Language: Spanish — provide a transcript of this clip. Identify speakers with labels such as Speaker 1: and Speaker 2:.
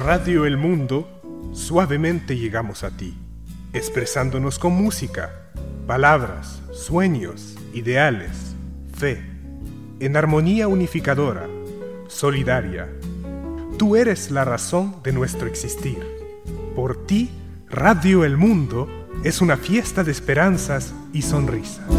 Speaker 1: Radio El Mundo, suavemente llegamos a ti, expresándonos con música, palabras, sueños, ideales, fe, en armonía unificadora, solidaria. Tú eres la razón de nuestro existir. Por ti, Radio El Mundo es una fiesta de esperanzas y sonrisas.